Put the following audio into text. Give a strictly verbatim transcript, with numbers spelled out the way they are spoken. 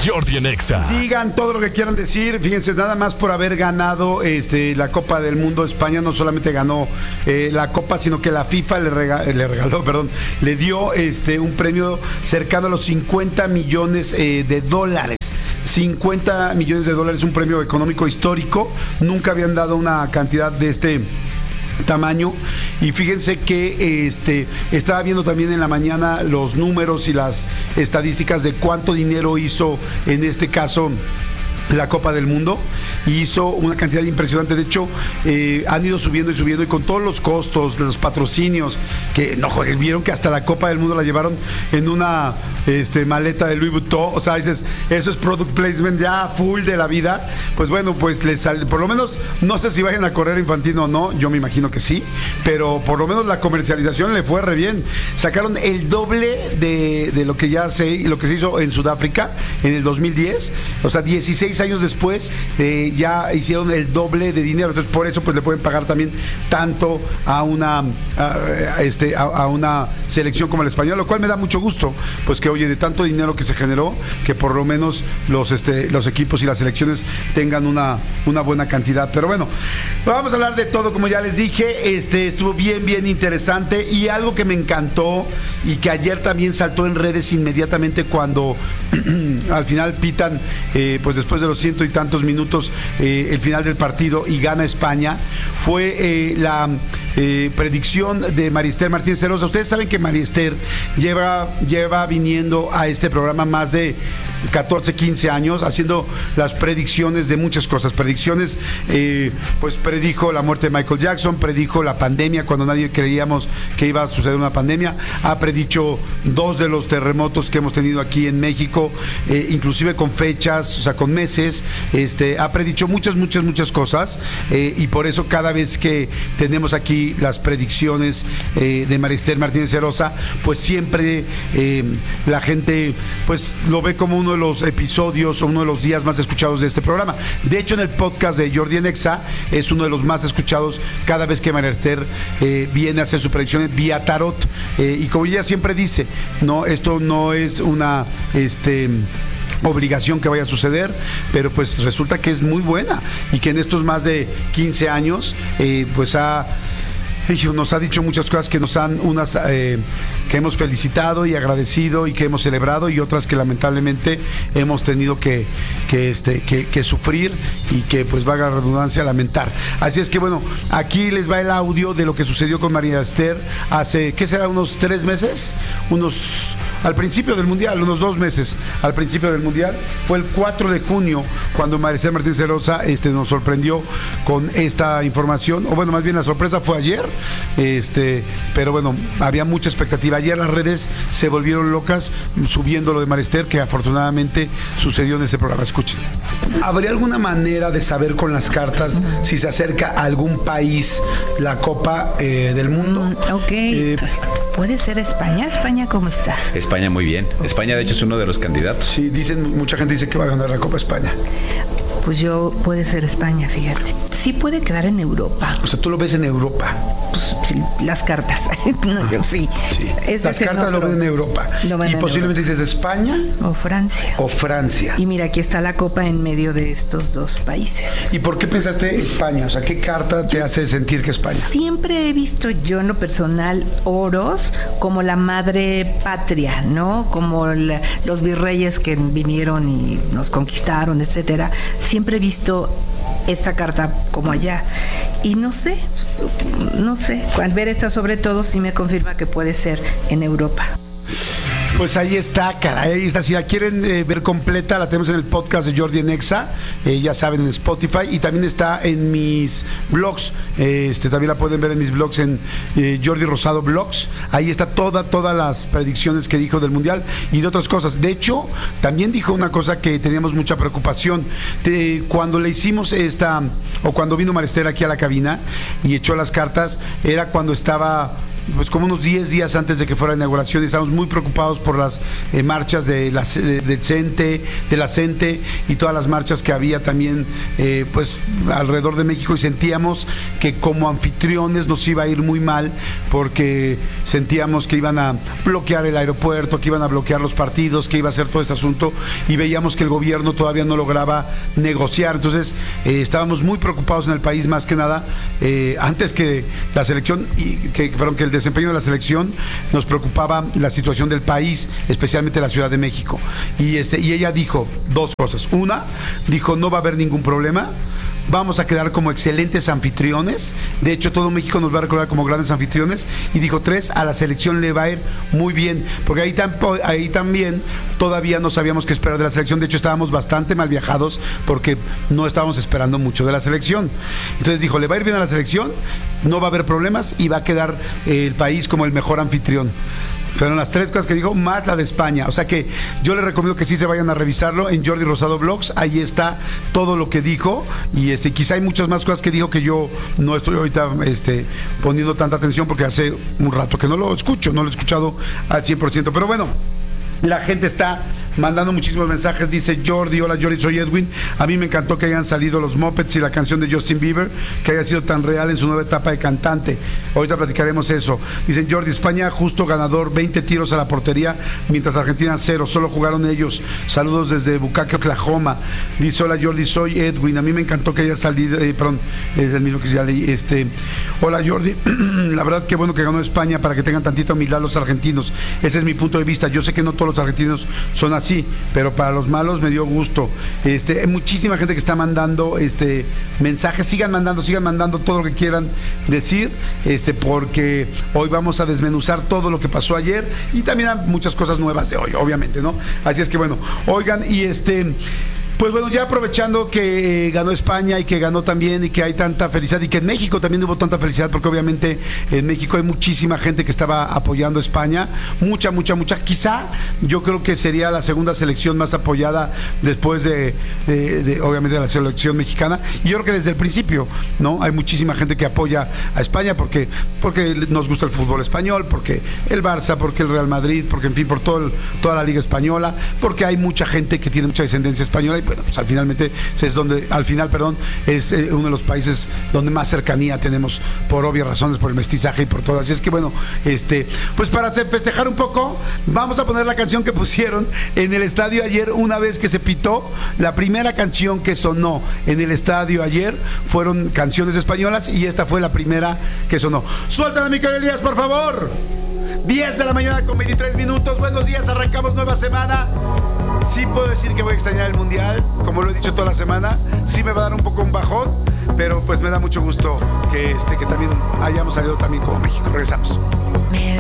Jordi en Exa. Digan todo lo que quieran decir. Fíjense, nada más por haber ganado este, la Copa del Mundo, España no solamente ganó eh, la Copa, sino que la FIFA le, rega, le regaló, perdón, le dio este, un premio cercano a los cincuenta millones eh, de dólares. cincuenta millones de dólares, un premio económico histórico. Nunca habían dado una cantidad de este tamaño. Y fíjense que este estaba viendo también en la mañana los números y las estadísticas de cuánto dinero hizo en este caso la Copa del Mundo. Hizo una cantidad impresionante. De hecho, eh, han ido subiendo y subiendo, y con todos los costos, los patrocinios, que no joder, vieron que hasta la Copa del Mundo la llevaron en una este, maleta de Louis Vuitton. O sea, dices, eso es product placement ya full de la vida. Pues bueno, pues les sale, por lo menos, no sé si vayan a correr Infantino o no, yo me imagino que sí, pero por lo menos la comercialización le fue re bien. Sacaron el doble de, de lo que ya se, lo que se hizo en Sudáfrica en el dos mil diez. O sea, dieciséis años después, eh, ya hicieron el doble de dinero. Entonces por eso pues le pueden pagar también tanto a una a, este a, a una selección como la española, lo cual me da mucho gusto, pues que oye, de tanto dinero que se generó, que por lo menos los este los equipos y las selecciones tengan una una buena cantidad. Pero bueno, vamos a hablar de todo, como ya les dije. Este estuvo bien bien interesante, y algo que me encantó y que ayer también saltó en redes inmediatamente cuando al final pitan eh, pues después de los ciento y tantos minutos Eh, el final del partido y gana España, fue eh, la eh, predicción de Mariester Martínez Celosa. Ustedes saben que Mariester lleva, lleva viniendo a este programa más de catorce, quince años, haciendo las predicciones de muchas cosas. Predicciones, eh, pues predijo la muerte de Michael Jackson, predijo la pandemia cuando nadie creíamos que iba a suceder una pandemia, ha predicho dos de los terremotos que hemos tenido aquí en México, eh, inclusive con fechas, o sea, con meses. Este, ha predicho muchas, muchas, muchas cosas, eh, y por eso cada vez que tenemos aquí las predicciones eh, de Mariester Martínez Celosa, pues siempre eh, la gente pues lo ve como uno de los episodios o uno de los días más escuchados de este programa. De hecho, en el podcast de Jordi en Exa es uno de los más escuchados cada vez que Mariester eh, viene a hacer sus predicciones vía tarot, eh, y como ella siempre dice, no, esto no es una este obligación que vaya a suceder, pero pues resulta que es muy buena, y que en estos más de quince años eh, pues ha nos ha dicho muchas cosas que nos han unas eh, que hemos felicitado y agradecido y que hemos celebrado, y otras que lamentablemente hemos tenido que que este que, que sufrir y que, pues valga la redundancia, lamentar. Así es que bueno, aquí les va el audio de lo que sucedió con Mariester hace, ¿qué será? Unos tres meses, unos al principio del Mundial, unos dos meses al principio del Mundial. Fue el cuatro de junio cuando Mariester Martínez Celosa este, nos sorprendió con esta información, o bueno, más bien la sorpresa fue ayer, este, pero bueno, había mucha expectativa. Ayer las redes se volvieron locas subiendo lo de Mariester, que afortunadamente sucedió en ese programa. Escuchen. ¿Habría alguna manera de saber con las cartas si se acerca a algún país la Copa eh, del Mundo? Mm, ok. Eh, ¿Puede ser España? ¿España cómo está? España muy bien. España, de hecho, es uno de los candidatos. Sí, dicen, mucha gente dice que va a ganar la Copa España. Pues yo, puede ser España, fíjate. Sí puede quedar en Europa. O sea, tú lo ves en Europa. Pues sí, las cartas. No, yo sí. sí. Es las cartas lo ven en Europa. Ven y en posiblemente Europa. dices España. O Francia. O Francia. Y mira, aquí está la Copa en medio de estos dos países. ¿Y por qué pensaste España? O sea, ¿qué carta te hace sentir que España? Siempre he visto yo en lo personal oros como la madre patria, ¿no? Como la, los virreyes que vinieron y nos conquistaron, etcétera. Siempre he visto esta carta como allá, y no sé, no sé, al ver esta sobre todo sí me confirma que puede ser en Europa. Pues ahí está, caray, ahí está. Si la quieren eh, ver completa, la tenemos en el podcast de Jordi en Exa, eh, ya saben, en Spotify, y también está en mis blogs. Eh, este también la pueden ver en mis blogs, en eh, Jordi Rosado Blogs. Ahí está toda, todas las predicciones que dijo del Mundial y de otras cosas. De hecho, también dijo una cosa que teníamos mucha preocupación. De, cuando le hicimos esta, o cuando vino Mariester aquí a la cabina y echó las cartas, era cuando estaba pues como unos diez días antes de que fuera la inauguración, y estábamos muy preocupados por las eh, marchas de la, de, del CENTE, de la CENTE y todas las marchas que había también eh, pues alrededor de México, y sentíamos que como anfitriones nos iba a ir muy mal porque sentíamos que iban a bloquear el aeropuerto, que iban a bloquear los partidos, que iba a ser todo este asunto, y veíamos que el gobierno todavía no lograba negociar. Entonces eh, estábamos muy preocupados en el país, más que nada eh, antes que la selección y que, perdón, que el desempeño de la selección, nos preocupaba la situación del país, especialmente la Ciudad de México. Y este y ella dijo dos cosas. Una, dijo no va a haber ningún problema, vamos a quedar como excelentes anfitriones, de hecho todo México nos va a recordar como grandes anfitriones. Y dijo tres, a la selección le va a ir muy bien, porque ahí, tampo, ahí también todavía no sabíamos qué esperar de la selección. De hecho estábamos bastante mal viajados porque no estábamos esperando mucho de la selección. Entonces dijo, le va a ir bien a la selección, no va a haber problemas y va a quedar eh, el país como el mejor anfitrión. Fueron las tres cosas que dijo, más la de España. O sea que yo les recomiendo que sí se vayan a revisarlo en Jordi Rosado Blogs. Ahí está todo lo que dijo. Y este quizá hay muchas más cosas que dijo que yo no estoy ahorita este, poniendo tanta atención porque hace un rato que no lo escucho, no lo he escuchado al cien por ciento. Pero bueno, la gente está mandando muchísimos mensajes. Dice Jordi, hola Jordi, soy Edwin. A mí me encantó que hayan salido los Muppets y la canción de Justin Bieber, que haya sido tan real en su nueva etapa de cantante. Ahorita platicaremos eso. Dicen Jordi, España justo ganador, veinte tiros a la portería, mientras Argentina cero, solo jugaron ellos. Saludos desde Bucaque, Oklahoma. Dice hola Jordi, soy Edwin. A mí me encantó que haya salido, eh, perdón, es el mismo que ya leí. Este, hola Jordi, la verdad que bueno que ganó España para que tengan tantita humildad los argentinos. Ese es mi punto de vista. Yo sé que no todos los argentinos son así, pero para los malos me dio gusto. Este, hay muchísima gente que está mandando este mensajes, sigan mandando, sigan mandando todo lo que quieran decir, este, porque hoy vamos a desmenuzar todo lo que pasó ayer y también hay muchas cosas nuevas de hoy, obviamente, ¿no? Así es que bueno, oigan, y este pues bueno, ya aprovechando que eh, ganó España y que ganó también y que hay tanta felicidad y que en México también hubo tanta felicidad, porque obviamente en México hay muchísima gente que estaba apoyando a España, mucha, mucha, mucha, quizá yo creo que sería la segunda selección más apoyada después de, de, de obviamente de la selección mexicana, y yo creo que desde el principio, ¿no? Hay muchísima gente que apoya a España porque, porque nos gusta el fútbol español, porque el Barça, porque el Real Madrid, porque en fin, por todo el, toda la Liga Española, porque hay mucha gente que tiene mucha descendencia española. Y bueno, pues al finalmente es donde, al final, perdón, es eh, uno de los países donde más cercanía tenemos por obvias razones, por el mestizaje y por todo. Así es que bueno, este, pues para festejar un poco, vamos a poner la canción que pusieron en el estadio ayer, una vez que se pitó. La primera canción que sonó en el estadio ayer fueron canciones españolas y esta fue la primera que sonó. Suéltala, Micael Elías, por favor. diez de la mañana con veintitrés minutos. Buenos días, arrancamos nueva semana. Sí puedo decir que voy a extrañar el Mundial, como lo he dicho toda la semana. Sí me va a dar un poco un bajón, pero pues me da mucho gusto que este que también hayamos salido también como México. Regresamos.